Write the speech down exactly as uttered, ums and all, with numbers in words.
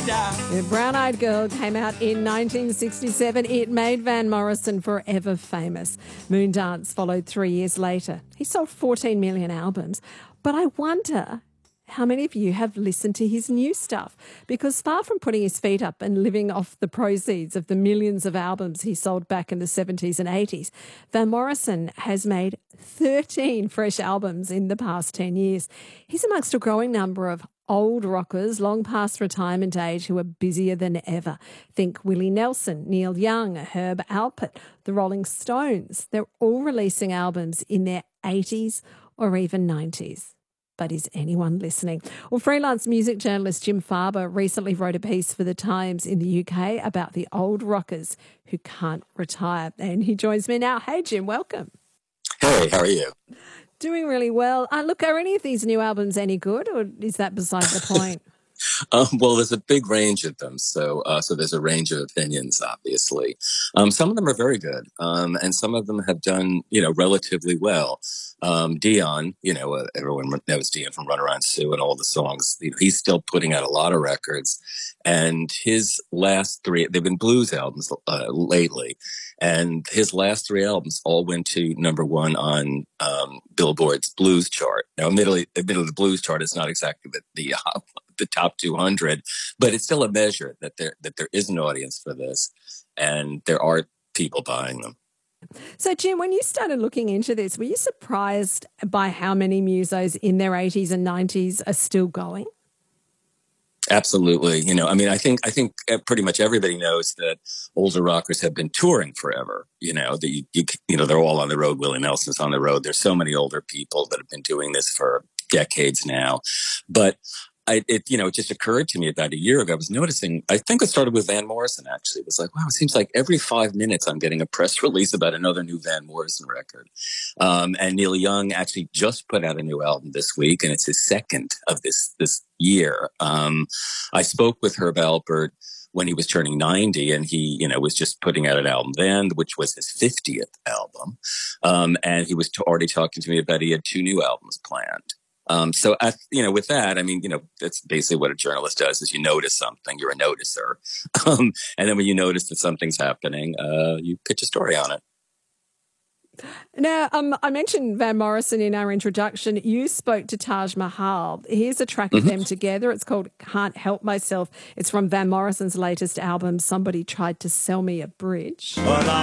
The Brown Eyed Girl came out in nineteen sixty-seven. It made Van Morrison forever famous. Moondance followed three years later. He sold fourteen million albums. But I wonder how many of you have listened to his new stuff? Because far from putting his feet up and living off the proceeds of the millions of albums he sold back in the seventies and eighties, Van Morrison has made thirteen fresh albums in the past ten years. He's amongst a growing number of old rockers, long past retirement age, who are busier than ever. Think Willie Nelson, Neil Young, Herb Alpert, the Rolling Stones. They're all releasing albums in their eighties or even nineties. But is anyone listening? Well, freelance music journalist Jim Farber recently wrote a piece for The Times in the U K about the old rockers who can't retire. And he joins me now. Hey, Jim, welcome. Hey, how are you? Doing really well. Uh, look, are any of these new albums any good, or is that beside the point? Um, well, there's a big range of them, so uh, so there's a range of opinions, obviously. Um, some of them are very good, um, and some of them have done, you know, relatively well. Um, Dion, you know, uh, everyone knows Dion from Run Around Sue and all the songs. You know, he's still putting out a lot of records, and his last three, they've been blues albums uh, lately, and his last three albums all went to number one on um, Billboard's blues chart. Now, admittedly, admittedly, the blues chart is not exactly the, the uh, the top two hundred, but it's still a measure that there that there is an audience for this, and there are people buying them. So, Jim, when you started looking into this, were you surprised by how many musos in their eighties and nineties are still going? Absolutely. You know, I mean, I think I think pretty much everybody knows that older rockers have been touring forever. You know, that you, you you know they're all on the road. Willie Nelson's on the road. There's so many older people that have been doing this for decades now, but I, it, you know, it just occurred to me about a year ago. I was noticing, I think it started with Van Morrison, actually. It was like, wow, it seems like every five minutes I'm getting a press release about another new Van Morrison record. Um, and Neil Young actually just put out a new album this week, and it's his second of this this year. Um, I spoke with Herb Alpert when he was turning ninety, and he, you know, was just putting out an album then, which was his fiftieth album. Um, and he was t- already talking to me about he had two new albums planned. Um, so, I, you know, with that, I mean, you know, that's basically what a journalist does is you notice something, you're a noticer. Um, and then when you notice that something's happening, uh, you pitch a story on it. Now, um, I mentioned Van Morrison in our introduction. You spoke to Taj Mahal. Here's a track of mm-hmm. them together. It's called Can't Help Myself. It's from Van Morrison's latest album, Somebody Tried to Sell Me a Bridge. Well,